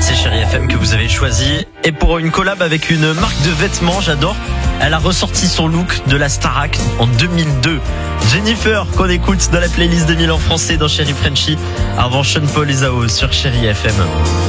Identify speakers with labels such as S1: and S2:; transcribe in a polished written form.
S1: C'est Chérie FM que vous avez choisi. Et pour une collab avec une marque de vêtements, j'adore. Elle a ressorti son look de la Starac en 2002. Jennifer, qu'on écoute dans la playlist 2000 en français dans Chérie Frenchy. Avant Sean Paul et Zao sur Chérie FM.